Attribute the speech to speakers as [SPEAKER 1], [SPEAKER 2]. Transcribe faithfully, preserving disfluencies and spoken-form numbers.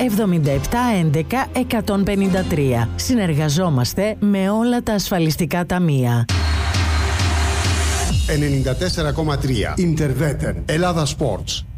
[SPEAKER 1] εβδομήντα επτά έντεκα εκατόν πενήντα τρία. Συνεργαζόμαστε με όλα τα ασφαλιστικά ταμεία.
[SPEAKER 2] ενενήντα τέσσερα κόμμα τρία Interveten Ελλάδα Sports.